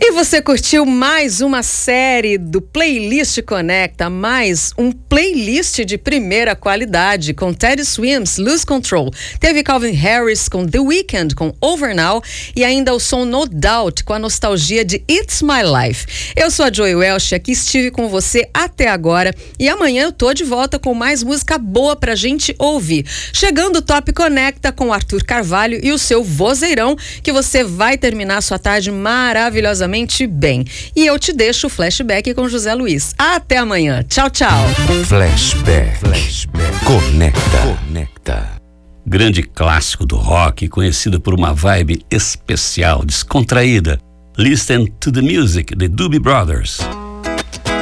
E você curtiu mais uma série do Playlist Conecta, mais um playlist de primeira qualidade com Teddy Swims, Lose Control. Teve Calvin Harris com The Weeknd, com Over Now, e ainda o som No Doubt com a nostalgia de It's My Life. Eu sou a Joy Welch, aqui estive com você até agora e amanhã eu tô de volta com mais música boa pra gente ouvir. Chegando o Top Conecta com Arthur Carvalho e o seu vozeirão, que você vai terminar sua tarde maravilhosamente bem. E eu te deixo o flashback com José Luiz. Até amanhã. Tchau, tchau. Flashback. Conecta. Grande clássico do rock, conhecido por uma vibe especial, descontraída. Listen to the Music, The Doobie Brothers.